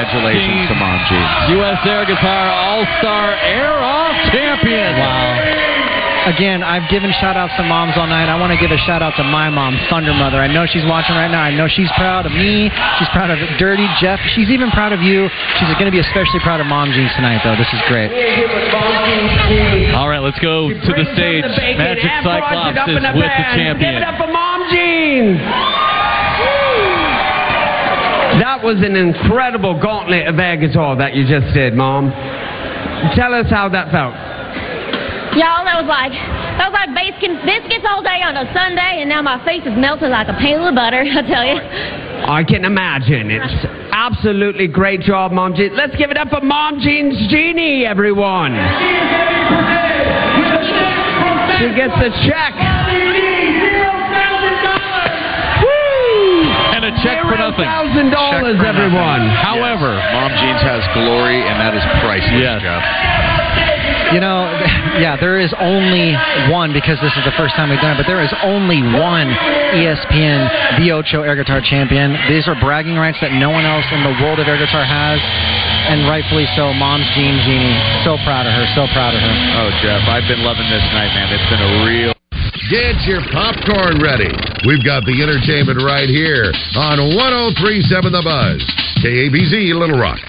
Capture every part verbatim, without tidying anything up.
Congratulations to Mom Jeans. U S Air Guitar All-Star Air-Off Champion. Wow. Again, I've given shout-outs to moms all night. I want to give a shout-out to my mom, Thunder Mother. I know she's watching right now. I know she's proud of me. She's proud of Dirty, Jeff. She's even proud of you. She's going to be especially proud of Mom Jeans tonight, though. This is great. All right, let's go to the stage. Magic Cyclops is with the champion. Give it up for Mom Jeans. That was an incredible gauntlet of air guitar that you just did, Mom. Tell us how that felt. Y'all, that was like that was like bacon biscuits all day on a Sunday, and now my face is melted like a pail of butter, I tell you. I can imagine. It's absolutely great job, Mom Jeans. Let's give it up for Mom Jeans Genie, everyone. She gets the check. And a check for nothing. one thousand dollars, everyone. However, yes. Mom Jeans has glory, and that is priceless, yes. Jeff. You know, yeah, there is only one, because this is the first time we've done it, but there is only one E S P N The Ocho Air Guitar Champion. These are bragging rights that no one else in the world of air guitar has, and rightfully so. Mom's Jean Genie. So proud of her, so proud of her. Oh, Jeff, I've been loving this night, man. It's been a real... Get your popcorn ready. We've got the entertainment right here on one oh three point seven The Buzz. K A B Z, Little Rock.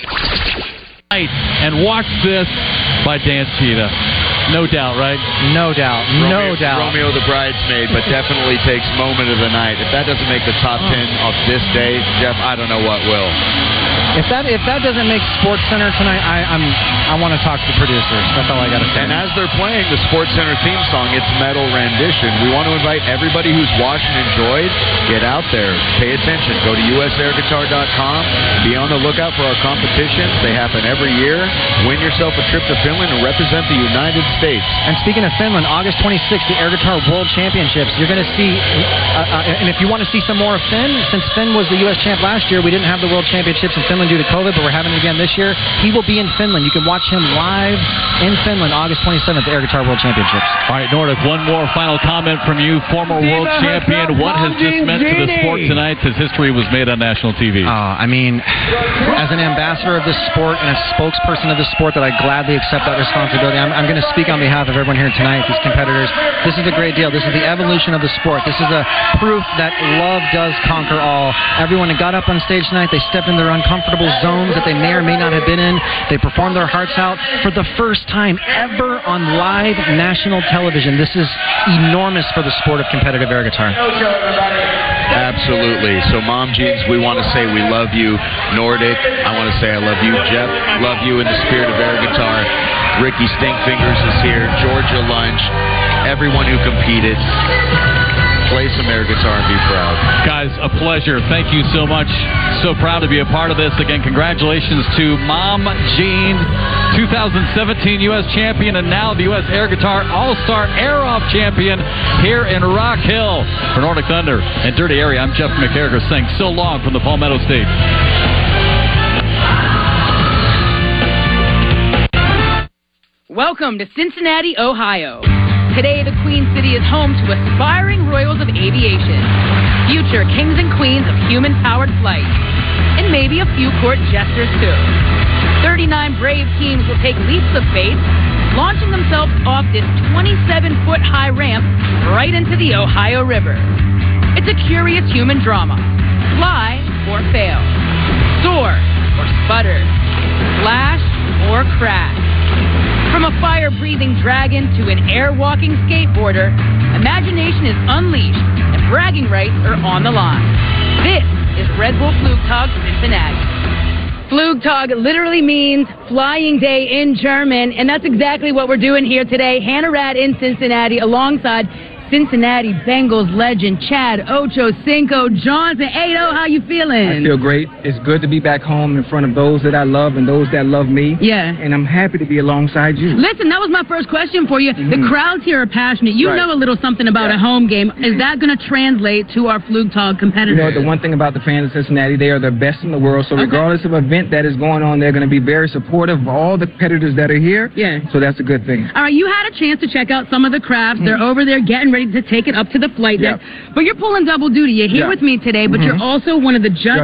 And watch this by Dance Cheetah. No doubt, right? No doubt. Romeo, No doubt. Romeo the Bridesmaid, but definitely takes moment of the night. If that doesn't make the top ten of this day, Jeff, I don't know what will. If that if that doesn't make Sports Center tonight, I I'm I want to talk to the producers. That's all I got to say. And as they're playing the Sports Center theme song, it's metal rendition. We want to invite everybody who's watched and enjoyed, get out there, pay attention. Go to U S air guitar dot com. Be on the lookout for our competitions. They happen every year. Win yourself a trip to Finland and represent the United States. And speaking of Finland, August twenty-sixth, the Air Guitar World Championships. You're going to see, uh, uh, and if you want to see some more of Finn, since Finn was the U S champ last year, we didn't have the World Championships in Finland due to COVID, but we're having it again this year. He will be in Finland. You can watch him live in Finland, August twenty-seventh, the Air Guitar World Championships. All right, Nordic, one more final comment from you, former world champion. What has this meant to the sport tonight as history was made on national T V? Uh, I mean, as an ambassador of this sport and a spokesperson of this sport, that I gladly accept that responsibility. I'm, I'm going to speak on behalf of everyone here tonight, these competitors. This is a great deal. This is the evolution of the sport. This is a proof that love does conquer all. Everyone that got up on stage tonight, they stepped in their uncomfortable zones that they may or may not have been in. They performed their hearts out for the first time ever on live national television. This is enormous for the sport of competitive air guitar. Absolutely. So, Mom Jeans, we want to say we love you. Nordic, I want to say I love you. Jeff, love you in the spirit of air guitar. Ricky Stinkfingers is here. Georgia Lunch. Everyone who competed. Play some air guitar and be proud. Guys, a pleasure. Thank you so much. So proud to be a part of this. Again, congratulations to Mom Jeans, two thousand seventeen U S champion, and now the U S Air Guitar All-Star Air-Off champion here in Rock Hill. For Nordic Thunder and Dirty Area, I'm Jeff McCarricker saying so long from the Palmetto State. Welcome to Cincinnati, Ohio. Today, the Queen City is home to aspiring royals of aviation, future kings and queens of human-powered flight, and maybe a few court jesters, too. thirty-nine brave teams will take leaps of faith, launching themselves off this twenty-seven foot high ramp right into the Ohio River. It's a curious human drama. Fly or fail. Soar or sputter. Splash or crash. From a fire-breathing dragon to an air-walking skateboarder, imagination is unleashed and bragging rights are on the line. This is Red Bull Flugtag Cincinnati. Flugtag literally means flying day in German, and that's exactly what we're doing here today. Hannah Rad in Cincinnati alongside Cincinnati Bengals legend Chad Ochocinco Johnson. Hey, oh, how you feeling? I feel great. It's good to be back home in front of those that I love and those that love me. Yeah. And I'm happy to be alongside you. Listen, that was my first question for you. Mm-hmm. The crowds here are passionate. You right. know a little something about yeah. a home game. Is that going to translate to our Flugtag competitors? You know, the one thing about the fans of Cincinnati, they are the best in the world. So regardless okay. of event that is going on, they're going to be very supportive of all the competitors that are here. Yeah. So that's a good thing. All right, you had a chance to check out some of the crafts. Mm-hmm. They're over there getting ready to take it up to the flight deck. Yep. But you're pulling double duty. You're here yep. with me today, but mm-hmm. you're also one of the judges.